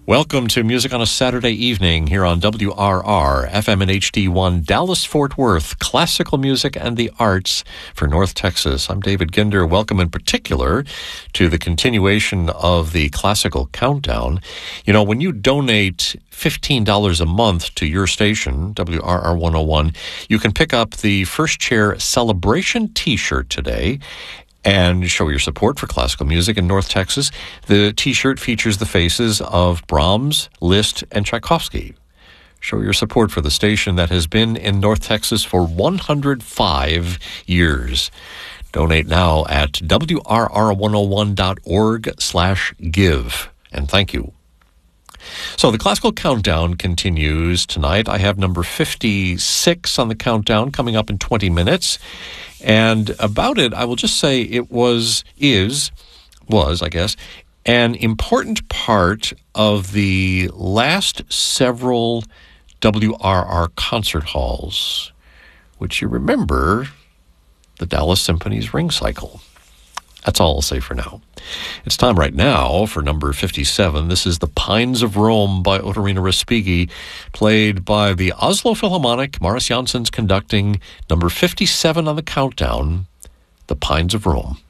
Welcome to Music on a Saturday Evening here on WRR, FM and HD1, Dallas-Fort Worth, classical music and the arts for North Texas. I'm David Ginder. Welcome in particular to the continuation of the Classical Countdown. You know, when you donate $15 a month to your station, WRR 101, you can pick up the First Chair Celebration t-shirt today and show your support for classical music in North Texas. The T-shirt features the faces of Brahms, Liszt, and Tchaikovsky. Show your support for the station that has been in North Texas for 105 years. Donate now at WRR101.org/give. And thank you. So the Classical Countdown continues tonight. I have number 56 on the countdown coming up in 20 minutes. And about it, I will just say it was, I guess, an important part of the last several WRR concert halls, which you remember, the Dallas Symphony's Ring Cycle. That's all I'll say for now. It's time right now for number 57. This is The Pines of Rome by Ottorino Respighi, played by the Oslo Philharmonic. Morris Jansson's conducting. Number 57 on the countdown, The Pines of Rome.